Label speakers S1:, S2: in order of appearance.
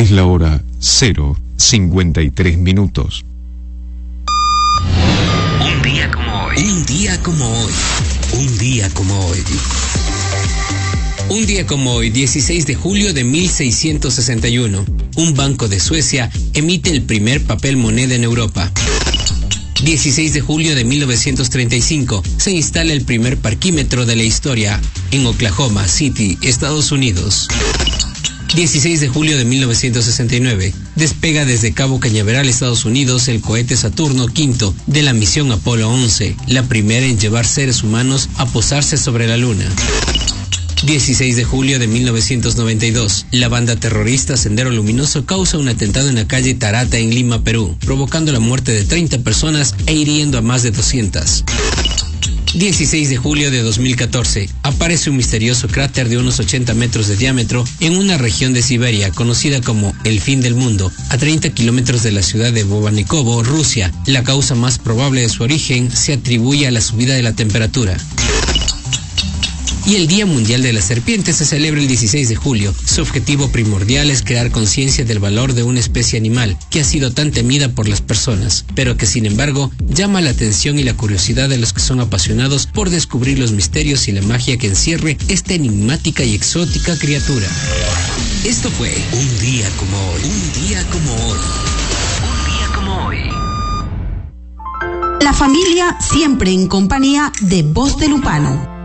S1: Es la hora 0:53.
S2: Un día como hoy. Un día como hoy. Un día como hoy. Un día como hoy, 16 de julio de 1661, un banco de Suecia emite el primer papel moneda en Europa. 16 de julio de 1935, se instala el primer parquímetro de la historia en Oklahoma City, Estados Unidos. 16 de julio de 1969, despega desde Cabo Cañaveral, Estados Unidos, el cohete Saturno V de la misión Apolo 11, la primera en llevar seres humanos a posarse sobre la Luna. 16 de julio de 1992, la banda terrorista Sendero Luminoso causa un atentado en la calle Tarata en Lima, Perú, provocando la muerte de 30 personas e hiriendo a más de 200. 16 de julio de 2014, aparece un misterioso cráter de unos 80 metros de diámetro en una región de Siberia conocida como el fin del mundo, a 30 kilómetros de la ciudad de Bobanikovo, Rusia. La causa más probable de su origen se atribuye a la subida de la temperatura. Y el Día Mundial de la Serpiente se celebra el 16 de julio. Su objetivo primordial es crear conciencia del valor de una especie animal que ha sido tan temida por las personas, pero que sin embargo llama la atención y la curiosidad de los que son apasionados por descubrir los misterios y la magia que encierre esta enigmática y exótica criatura. Esto fue Un Día como Hoy. Un día como hoy. Un día como hoy.
S3: La familia siempre en compañía de Voz de Lupano.